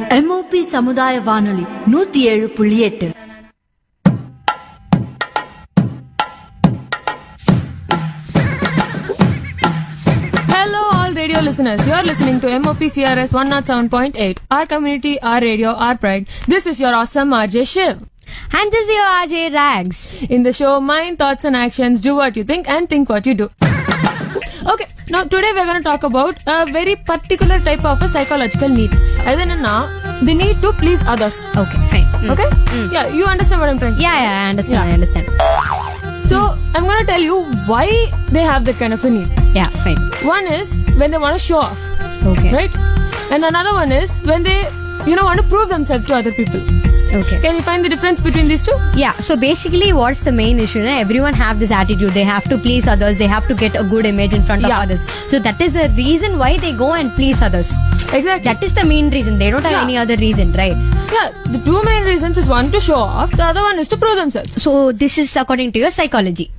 MOP சமுதாய வானொலி 107.8. Hello all radio listeners, you are listening to MOP CRS 107.8, our community, our radio, our pride. This is your awesome RJ Shiv. And this is your RJ Rags. In the show, mind, thoughts and actions, do what you think and think what you do. Okay, now today we are going to talk about a very particular type of a psychological need. As in the need to please others. Okay, fine. Okay? Yeah, you understand what I'm trying to say? Yeah, I understand. I understand. So, I'm going to tell you why they have that kind of a need. Yeah, fine. One is when they want to show off. Okay. Right? And another one is when they, want to prove themselves to other people. Okay. Can you find the difference between these two? Yeah, so basically what's the main issue? Everyone have this attitude. They have to please others. They have to get a good image in front of others. So that is the reason why they go and please others. Exactly. That is the main reason. They don't have any other reason, right? Yeah, the two main reasons is one to show off, the other one is to prove themselves. So this is according to your psychology.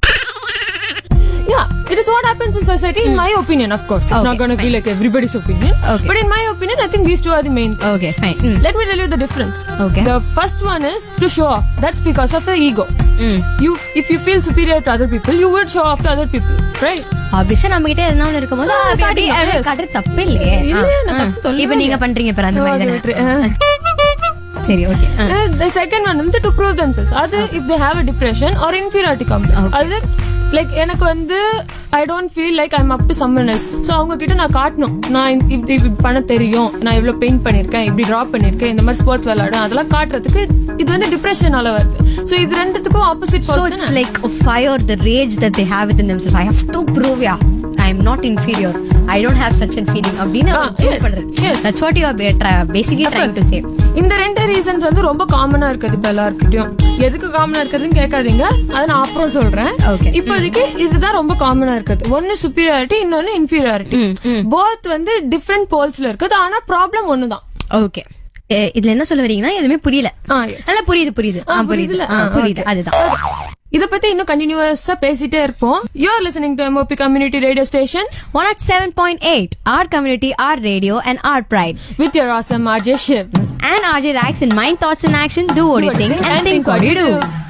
Yeah, it is what happens in society, in my opinion, of course. It's not going to be like everybody's opinion. Okay. But in my opinion, I think these two are the main things. Okay, fine. Let me tell you the difference. Okay. The first one is to show off. That's because of the ego. If you feel superior to other people, you would show off to other people, right? Obviously நம்ம கிட்ட என்ன ஒன்னு இருக்கும்போது காட்டுறது தப்பு இல்லையே. இப்போ நீங்க பண்றீங்க பாரு அந்த மாதிரி தானே. சரி, okay. The second one is to prove themselves. Other if they have a depression or inferiority complex. Other like எனக்கு வந்து I don't feel like I'm up to someone else. So அவங்க கிட்ட நான் காட்டணும், நான் இப்படி பண்ண தெரியும், நான் இவ்வளவு பெயிண்ட் பண்ணிருக்கேன், இப்படி டிரா பண்ணிருக்கேன், இந்த மாதிரி ஸ்போர்ட்ஸ் விளையாடும், அதெல்லாம் காட்டுறதுக்கு இது வந்து டிப்ரெஷனால வருது. So இது ரெண்டுத்துக்கும் opposite. So it's like a fire, the rage that they have within themselves. I have to prove, I am not inferior. I don't have such a feeling. அப்படினா yes. That's what you are basically trying to say. இந்த ரெண்டு reasons வந்து ரொம்ப காமனா இருக்குது இப்ப எல்லார்கிட்டயும். எதுக்கு காமனா இருக்குதுன்னு கேட்காதீங்க, அதை நான் அப்புறம் சொல்றேன். இப்போதைக்கு இதுதான் ரொம்ப காமனா இருக்குது. ஒன்னு சுப்பீரியாரிட்டி, இன்னொன்னு இன்ஃபீரியாரிட்டி. போத் வந்து டிஃபரெண்ட் போல்ஸ்ல இருக்குது, ஆனா ப்ராப்ளம் ஒண்ணுதான். ஓகே, இதுல என்ன சொல்ல வரீங்கன்னா எதுவுமே புரியல. நல்லா புரியுது அதுதான். இத பத்தி இன்னும் கண்டினியூஸா பேசிட்டே இருப்போம். You are listening to MOP Community Radio Station 107.8, our community, our radio and our pride. With your awesome RJ Shiv and RJ Rags in mind, thoughts and action. Do what you think and think what you do.